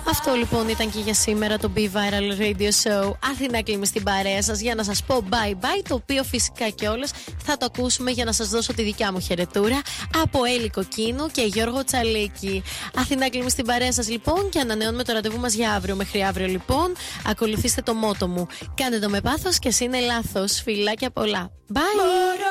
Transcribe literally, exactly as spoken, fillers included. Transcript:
Αυτό λοιπόν ήταν και για σήμερα το Be Viral Radio Show. Αθηνά Κλίμη στην παρέα σας για να σας πω bye bye. Το οποίο φυσικά κιόλας θα το ακούσουμε για να σας δώσω τη δικιά μου χαιρετούρα από Έλλη Κοκκίνου και Γιώργο Τσαλίκη. Αθηνά Κλίμη στην παρέα σας λοιπόν και ανανεώνουμε το ραντεβού μας για αύριο. Μέχρι αύριο λοιπόν, ακολουθήστε το μότο μου. Κάντε το με πάθος και εσύ είναι λάθος. Φιλάκια πολλά. Bye!